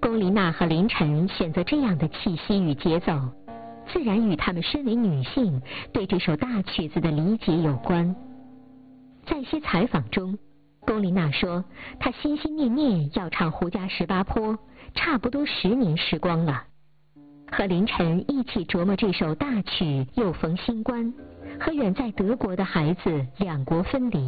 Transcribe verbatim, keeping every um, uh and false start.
龚琳娜和林晨选择这样的气息与节奏，自然与她们身为女性对这首大曲子的理解有关。在一些采访中，龚琳娜说，她心心念念要唱《胡笳十八坡》，差不多十年时光了。和林晨一起琢磨这首大曲，又逢新冠，和远在德国的孩子两国分离。